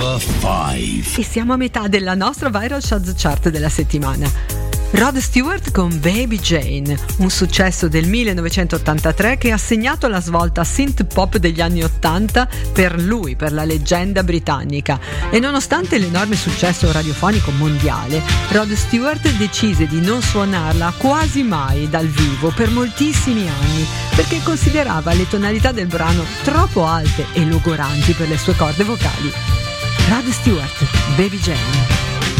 Number 5. E siamo a metà della nostra Viral Shots Chart della settimana. Rod Stewart con Baby Jane, un successo del 1983 che ha segnato la svolta synth pop degli anni 80 per lui, per la leggenda britannica. E nonostante l'enorme successo radiofonico mondiale, Rod Stewart decise di non suonarla quasi mai dal vivo per moltissimi anni, perché considerava le tonalità del brano troppo alte e logoranti per le sue corde vocali. Rod Stewart, Baby Jane.